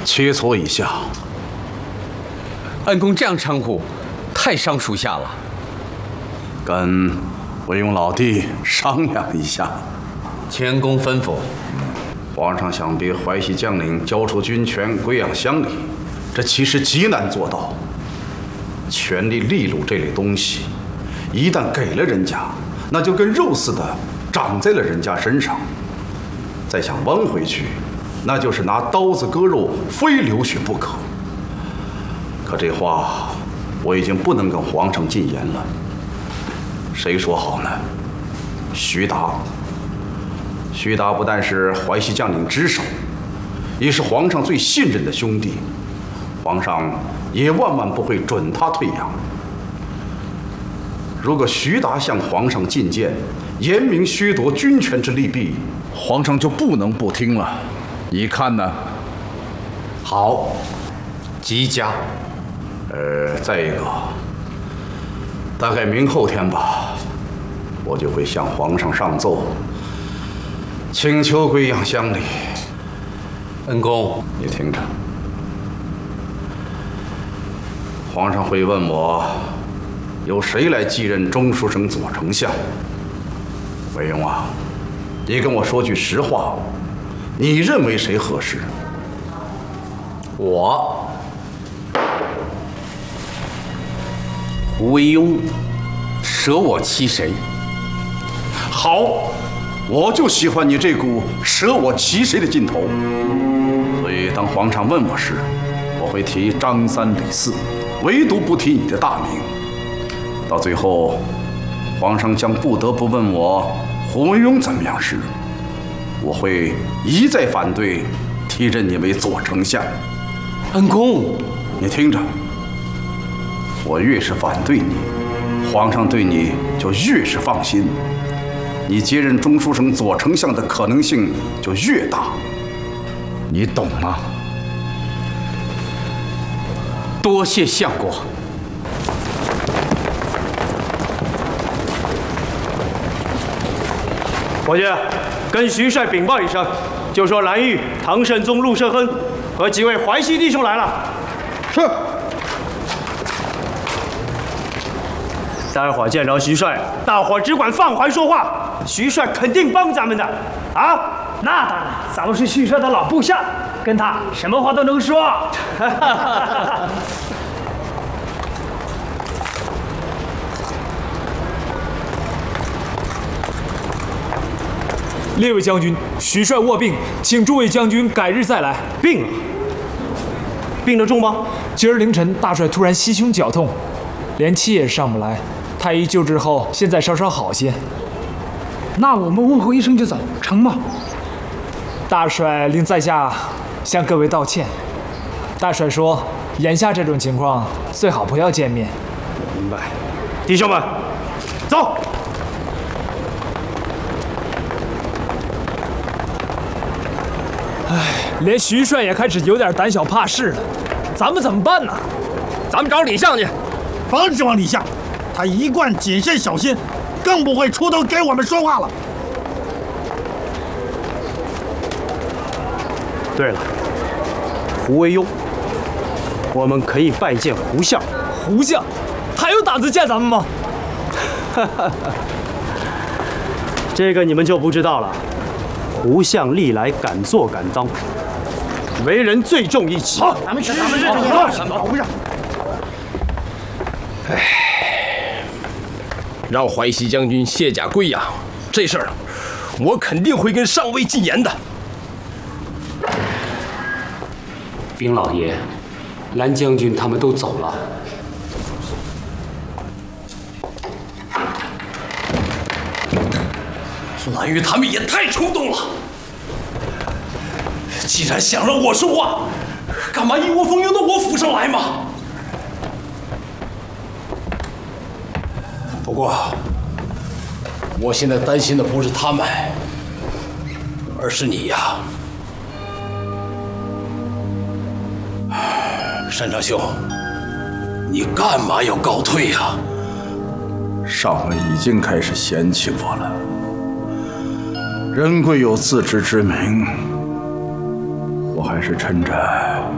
切磋一下。 恩公这样称呼，太伤属下了。 跟韦勇老弟商量一下。 请公吩咐。 皇上想逼淮西将领交出军权，归养乡里，这其实极难做到。权力利禄这类东西，一旦给了人家，那就跟肉似的长在了人家身上。再想弯回去，那就是拿刀子割肉，非流血不可。可这话我已经不能跟皇上进言了。谁说好呢？徐达。徐达不但是淮西将领之首，也是皇上最信任的兄弟，皇上也万万不会准他退养。如果徐达向皇上进谏，严明削夺军权之利弊，皇上就不能不听了。你看呢？ 好，极佳。 再一个，大概明后天吧，我就会向皇上上奏，请求归养乡里。 恩公， 你听着，皇上会问我，由谁来继任中书省左丞相？韦勇啊，你跟我说句实话，你认为谁合适？ 我胡惟庸，舍我其谁？ 好，我就喜欢你这股舍我其谁的劲头。所以当皇上问我时，我会提张三李四，唯独不提你的大名。到最后，皇上将不得不问我胡惟庸怎么样时，我会一再反对提任你为左丞相。 恩公， 你听着，我越是反对你，皇上对你就越是放心，你接任中书省左丞相的可能性就越大。你懂吗？ 多谢相国。 伙计，跟徐帅禀报一声，就说蓝玉、唐慎宗、陆社亨和几位淮西弟兄来了。 是。 待会儿见着徐帅，大伙儿只管放怀说话，徐帅肯定帮咱们的。啊？ 那当然，咱们是徐帅的老部下，跟他什么话都能说。 列位将军，徐帅卧病，请诸位将军改日再来。 病了？病得重吗？ 今儿凌晨，大帅突然膝胸绞痛，连气也上不来。太医救治后，现在稍稍好些。 那我们问候一声就走，成吗？ 大帅令在下向各位道歉。大帅说，眼下这种情况最好不要见面。 明白。弟兄们，走。 连徐帅也开始有点胆小怕事了，咱们怎么办呢？ 咱们找李相去。 甭指望李相，他一贯谨慎小心，更不会出头给我们说话了。 对了，胡惟庸，我们可以拜见胡相。 胡相，他有胆子见咱们吗？ 这个你们就不知道了。胡相历来敢做敢当，为人最重义气。 好，咱们去，保不上。 让淮西将军卸甲归养，这事儿我肯定会跟上尉进言的。 禀老爷，蓝将军他们都走了。 蓝玉他们也太冲动了！既然想让我说话，干嘛一窝蜂拥到我府上来嘛？不过，我现在担心的不是他们，而是你呀，单长兄，你干嘛要告退呀？ 上尉已经开始嫌弃我了。人贵有自知之明，我还是趁着